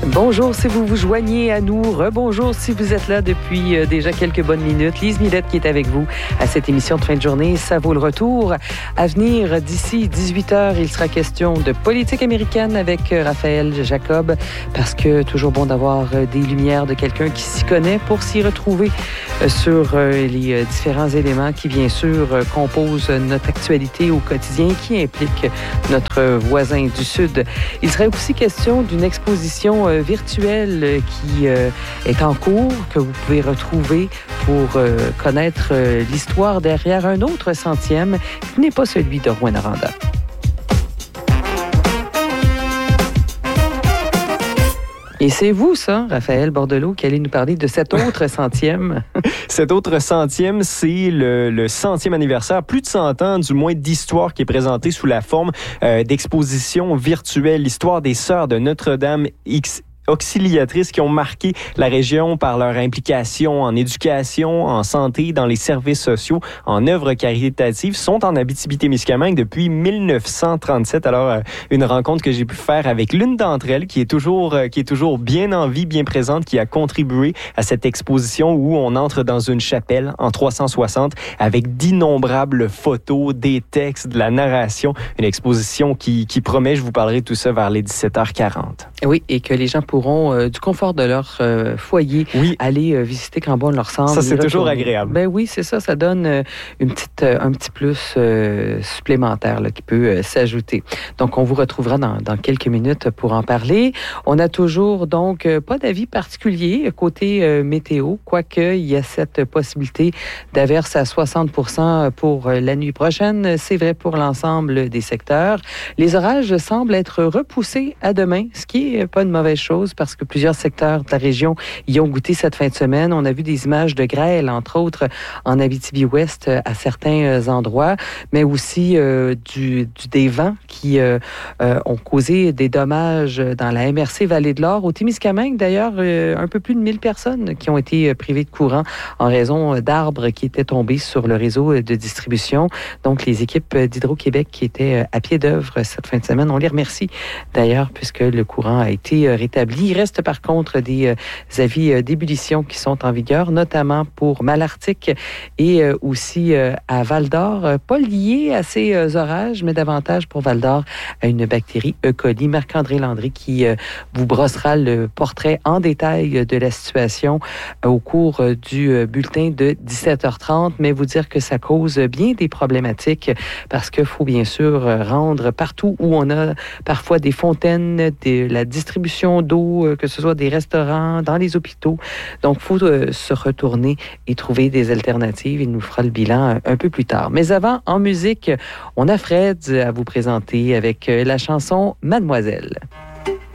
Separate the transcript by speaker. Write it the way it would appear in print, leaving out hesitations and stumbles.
Speaker 1: Bonjour si vous vous joignez à nous. Rebonjour si vous êtes là depuis déjà quelques bonnes minutes. Lise Millette qui est avec vous à cette émission de fin de journée. Ça vaut le retour. À venir, d'ici 18h, il sera question de politique américaine avec Raphaël Jacob parce que toujours bon d'avoir des lumières de quelqu'un qui s'y connaît pour s'y retrouver sur les différents éléments qui, bien sûr, composent notre actualité au quotidien et qui impliquent notre voisin du Sud. Il serait aussi question d'une exposition virtuelle qui est en cours, que vous pouvez retrouver pour connaître l'histoire derrière un autre 100e qui n'est pas celui de Rouyn-Noranda. Et c'est vous, ça, Raphaël Bordelot, qui allez nous parler de cet autre 100e.
Speaker 2: Cet autre 100e, c'est le 100e anniversaire, plus de 100 ans, du moins, d'histoire qui est présentée sous la forme d'exposition virtuelle. L'histoire des Sœurs de Notre-Dame auxiliatrices qui ont marqué la région par leur implication en éducation, en santé, dans les services sociaux, en œuvres caritatives, sont en Abitibi-Témiscamingue depuis 1937. Alors, une rencontre que j'ai pu faire avec l'une d'entre elles, qui est toujours bien en vie, bien présente, qui a contribué à cette exposition où on entre dans une chapelle en 360 avec d'innombrables photos, des textes, de la narration. Une exposition qui promet, je vous parlerai de tout ça vers les 17h40.
Speaker 1: Oui, et que les gens pourront, du confort de leur foyer, aller visiter quand bon leur semble.
Speaker 2: Ça, c'est toujours agréable.
Speaker 1: Ben oui, c'est ça. Ça donne un petit plus supplémentaire là, qui peut s'ajouter. Donc, on vous retrouvera dans quelques minutes pour en parler. On a toujours, donc, pas d'avis particulier côté météo, quoique il y a cette possibilité d'averse à 60% pour la nuit prochaine. C'est vrai pour l'ensemble des secteurs. Les orages semblent être repoussés à demain, ce qui n'est pas une mauvaise chose parce que plusieurs secteurs de la région y ont goûté cette fin de semaine. On a vu des images de grêle, entre autres en Abitibi-Ouest à certains endroits, mais aussi des vents qui ont causé des dommages dans la MRC Vallée-de-l'Or. Au Témiscamingue, d'ailleurs, un peu plus de 1000 personnes qui ont été privées de courant en raison d'arbres qui étaient tombés sur le réseau de distribution. Donc, les équipes d'Hydro-Québec qui étaient à pied d'œuvre cette fin de semaine, on les remercie d'ailleurs puisque le courant a été rétabli. Il reste par contre des avis d'ébullition qui sont en vigueur, notamment pour Malartic et aussi à Val-d'Or, pas lié à ces orages, mais davantage pour Val-d'Or à une bactérie E. coli. Marc-André Landry qui vous brossera le portrait en détail de la situation au cours du bulletin de 17h30, mais vous dire que ça cause bien des problématiques parce qu'il faut bien sûr rendre partout où on a parfois des fontaines, de la distribution d'eau, que ce soit des restaurants, dans les hôpitaux. Donc, il faut se retourner et trouver des alternatives. Il nous fera le bilan un peu plus tard. Mais avant, en musique, on a Fred à vous présenter avec la chanson Mademoiselle.